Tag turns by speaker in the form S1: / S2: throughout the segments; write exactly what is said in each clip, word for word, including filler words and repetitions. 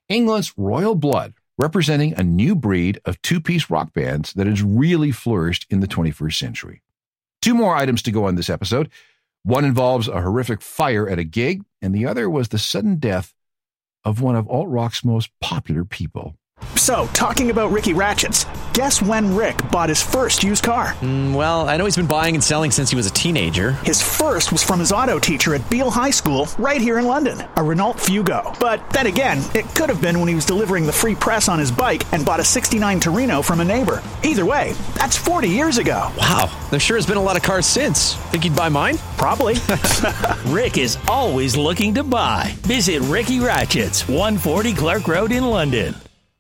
S1: England's royal blood, representing a new breed of two-piece rock bands that has really flourished in the twenty-first century. Two more items to go on this episode. One involves a horrific fire at a gig, and the other was the sudden death of one of alt-rock's most popular people.
S2: So, talking about Ricky Ratchets, guess when Rick bought his first used car?
S3: Mm, well, I know he's been buying and selling since he was a teenager.
S2: His first was from his auto teacher at Beale High School, right here in London, a Renault Fugo. But then again, it could have been when he was delivering the free press on his bike and bought a sixty-nine Torino from a neighbor. Either way, that's forty years ago.
S3: Wow, there sure has been a lot of cars since. Think he'd buy mine?
S2: Probably.
S4: Rick is always looking to buy. Visit Ricky Ratchets, one forty Clark Road in London.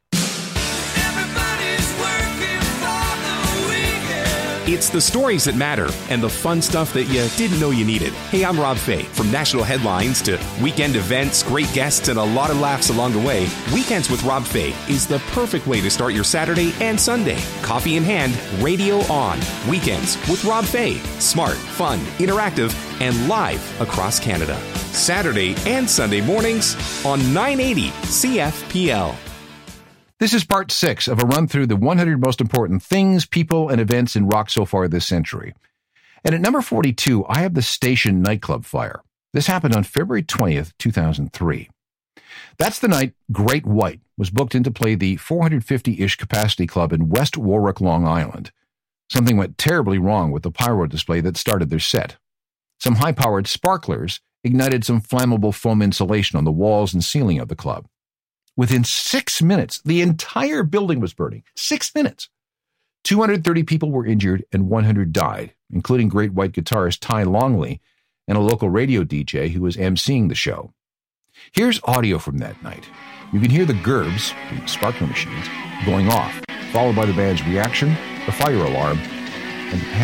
S5: It's the stories that matter and the fun stuff that you didn't know you needed. Hey, I'm Rob Fay. From national headlines to weekend events, great guests, and a lot of laughs along the way, Weekends with Rob Fay is the perfect way to start your Saturday and Sunday. Coffee in hand, radio on. Weekends with Rob Fay. Smart, fun, interactive, and live across Canada. Saturday and Sunday mornings on nine eighty C F P L.
S1: This is part six of a run through the one hundred most important things, people, and events in rock so far this century. And at number forty-two, I have the Station nightclub fire. This happened on February twentieth, two thousand three. That's the night Great White was booked in to play the four hundred fifty-ish capacity club in West Warwick, Long Island. Something went terribly wrong with the pyro display that started their set. Some high-powered sparklers ignited some flammable foam insulation on the walls and ceiling of the club. Within six minutes, the entire building was burning. Six minutes. two hundred thirty people were injured and one hundred died, including Great White guitarist Ty Longley and a local radio D J who was emceeing the show. Here's audio from that night. You can hear the gerbs, the sparkler machines, going off, followed by the band's reaction, the fire alarm, and the